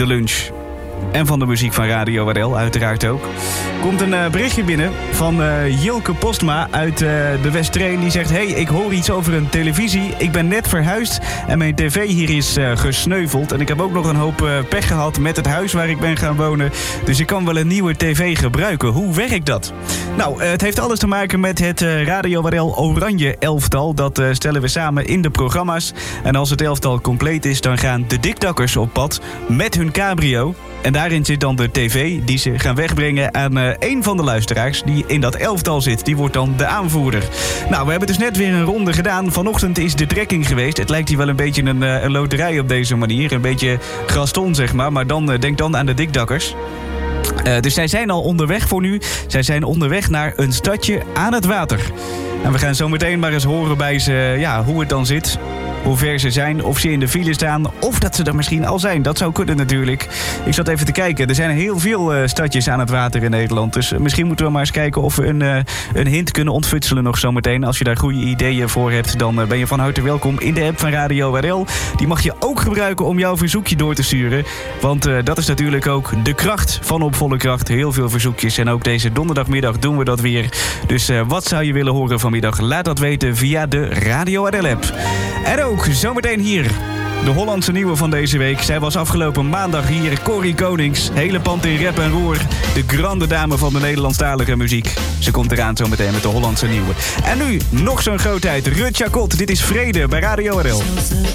de lunch. En van de muziek van Radio RL, uiteraard ook. Komt een berichtje binnen van Jilke Postma uit de Westreen. Die zegt, hey, ik hoor iets over een televisie. Ik ben net verhuisd en mijn tv hier is gesneuveld. En ik heb ook nog een hoop pech gehad met het huis waar ik ben gaan wonen. Dus ik kan wel een nieuwe tv gebruiken. Hoe werkt dat? Nou, het heeft alles te maken met het Radio RL Oranje elftal. Dat stellen we samen in de programma's. En als het elftal compleet is, dan gaan de dikdakkers op pad met hun cabrio. En daarin zit dan de tv die ze gaan wegbrengen aan een van de luisteraars die in dat elftal zit. Die wordt dan de aanvoerder. Nou, we hebben dus net weer een ronde gedaan. Vanochtend is de trekking geweest. Het lijkt hier wel een beetje een loterij op deze manier. Een beetje Gaston, zeg maar. Maar dan denk dan aan de dikdakkers. Dus zij zijn al onderweg voor nu. Zij zijn onderweg naar een stadje aan het water. En we gaan zo meteen maar eens horen bij ze hoe het dan zit. Hoe ver ze zijn, of ze in de file staan, of dat ze er misschien al zijn. Dat zou kunnen natuurlijk. Ik zat even te kijken. Er zijn heel veel stadjes aan het water in Nederland. Dus misschien moeten we maar eens kijken of we een hint kunnen ontfutselen nog zometeen. Als je daar goede ideeën voor hebt, dan ben je van harte welkom in de app van Radio RL. Die mag je ook gebruiken om jouw verzoekje door te sturen. Want dat is natuurlijk ook de kracht van Op Volle Kracht. Heel veel verzoekjes. En ook deze donderdagmiddag doen we dat weer. Dus wat zou je willen horen vanmiddag? Laat dat weten via de Radio RL app. En ook zometeen hier de Hollandse nieuwe van deze week. Zij was afgelopen maandag hier. Corrie Konings, hele pand in rep en roer. De grande dame van de Nederlandstalige muziek. Ze komt eraan zometeen met de Hollandse nieuwe. En nu nog zo'n grootheid. Rut Jacot, dit is Vrede bij Radio RL.